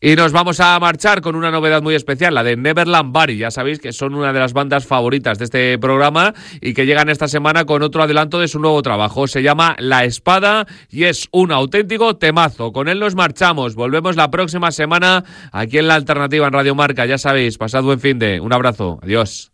Y nos vamos a marchar con una novedad muy especial, la de Neverland Bari. Ya sabéis que son una de las bandas favoritas de este programa y que llegan esta semana con otro adelanto de su nuevo trabajo. Se llama La Espada y es un auténtico temazo. Con él nos marchamos. Volvemos la próxima semana aquí en La Alternativa en Radio Marca. Ya sabéis, pasad buen finde. Un abrazo. Adiós.